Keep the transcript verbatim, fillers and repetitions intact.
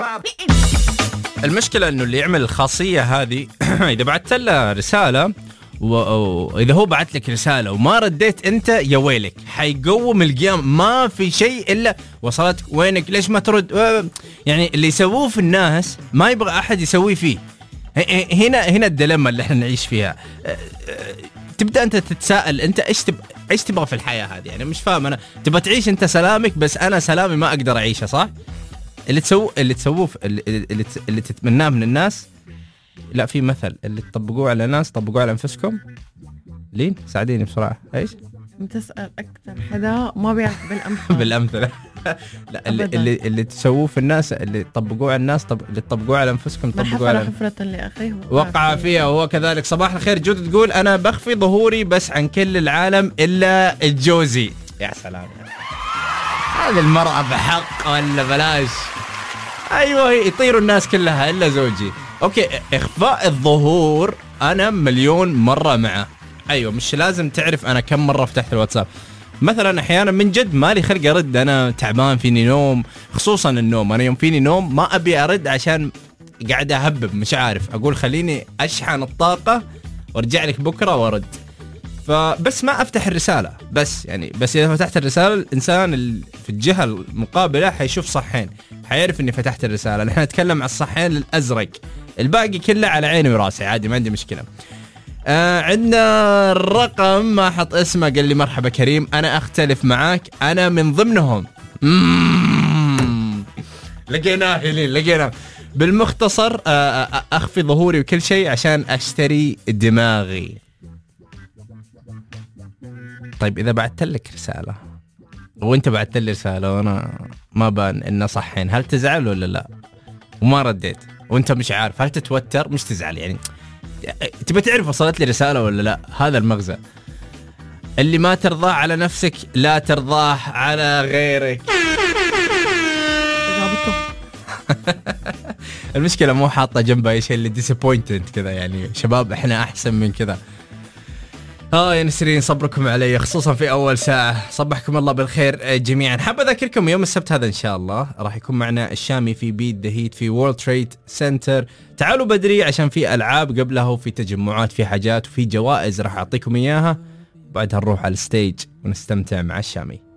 المشكلة انه اللي يعمل الخاصية هذه اذا بعت له رسالة واذا هو بعت لك رسالة وما رديت انت يا ويلك، حيقوم القيام، ما في شيء الا وصلت وينك ليش ما ترد. يعني اللي يسووه في الناس ما يبغى احد يسويه فيه. هنا هنا الديلما اللي احنا نعيش فيها. تبدا انت تتساءل انت ايش تبغى ايش تبغى في الحياة هذه. يعني مش فاهم انا، تبغى تعيش انت سلامك بس انا سلامي ما اقدر اعيشه، صح؟ اللي تسووه اللي تسووه اللي, اللي, اللي تتمناه من الناس، لا في مثل اللي تطبقوه على الناس طبقوه على انفسكم. لين ساعديني بسرعه. ايش بتسال اكثر حدا ما بيعرف بالامثله بالامثله لا اللي, اللي اللي تسووه في الناس اللي تطبقوه على الناس طب... اللي تطبقوه على انفسكم طبقوه على حفرة لاخيه وقع فيها وهو كذلك. صباح الخير. جودة تقول انا بخفي ظهوري بس عن كل العالم الا الجوزي. يا سلام، هذه المرأة بحق ولا بلاش؟ ايوه يطيروا الناس كلها الا زوجي. اوكي اخفاء الظهور انا مليون مرة معه. ايوه مش لازم تعرف انا كم مرة فتحت الواتساب مثلا. احيانا من جد مالي خلق ارد، انا تعبان فيني نوم، خصوصا النوم. انا يوم فيني نوم ما ابي ارد عشان قاعد اهبب، مش عارف اقول خليني اشحن الطاقة وارجع لك بكرة وارد. فبس ما افتح الرسالة بس. يعني بس اذا فتحت الرسالة الانسان في الجهة المقابلة حيشوف صحين، حيعرف اني فتحت الرسالة. نحن نتكلم على الصحين الازرق، الباقي كله على عيني وراسي عادي، ما عندي مشكلة. آه عندنا الرقم ما حط اسمه، قال لي مرحبا كريم، انا اختلف معاك، انا من ضمنهم. لقيناه هلين لقيناه. بالمختصر آه اخفي ظهوري وكل شيء عشان اشتري دماغي. طيب اذا بعثت لك رسالة وانت بعثت لي رسالة وانا ما بان انه صحين، هل تزعل ولا لا؟ وما رديت وانت مش عارف، هل تتوتر؟ مش تزعل يعني، تبي تعرف وصلت لي رسالة ولا لا. هذا المغزى. اللي ما ترضاه على نفسك لا ترضاه على غيرك. المشكلة مو حاطة جنبها اي شيء اللي disappointed كذا. يعني شباب احنا احسن من كذا. اه يا نسرين صبركم علي خصوصا في اول ساعة. صبحكم الله بالخير جميعا. حاب اذكركم يوم السبت هذا ان شاء الله راح يكون معنا الشامي في بيت ذا هيت في وورلد تريد سنتر. تعالوا بدري عشان في العاب قبلها وفي تجمعات، في حاجات وفي جوائز راح اعطيكم اياها. بعدها نروح على الستيج ونستمتع مع الشامي.